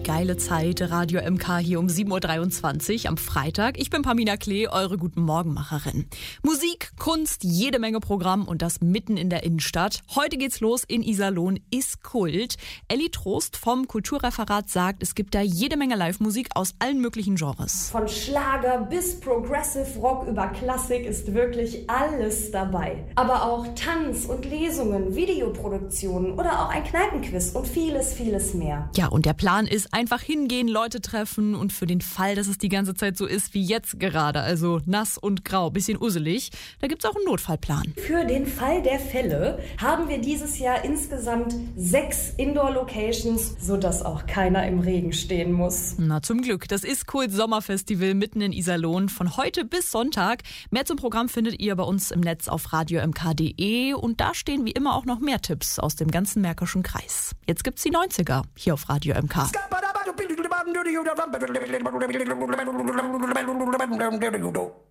geile Zeit. Radio MK hier um 7.23 Uhr am Freitag. Ich bin Pamina Klee, eure Guten Morgenmacherin. Musik, Kunst, jede Menge Programm und das mitten in der Innenstadt. Heute geht's los in Iserlohn, ist Kult. Elli Trost vom Kulturreferat sagt, es gibt da jede Menge Live-Musik aus allen möglichen Genres. Von Schlager bis Progressive Rock über Klassik ist wirklich alles dabei. Aber auch Tanz und Lesungen, Videoproduktionen oder auch ein Kneipenquiz und vieles, vieles mehr. Ja, und der Plan ist einfach hingehen, Leute treffen und für den Fall, dass es die ganze Zeit so ist wie jetzt gerade, also nass und grau, bisschen usselig, da gibt's auch einen Notfallplan. Für den Fall der Fälle haben wir dieses Jahr insgesamt 6 Indoor-Locations, sodass auch keiner im Regen stehen muss. Na, zum Glück. Das ist Kult Sommerfestival mitten in Iserlohn von heute bis Sonntag. Mehr zum Programm findet ihr bei uns im Netz auf radiomk.de und da stehen wie immer auch noch mehr Tipps aus dem ganzen Märkischen Kreis. Jetzt gibt's die 90er hier auf Radio MK.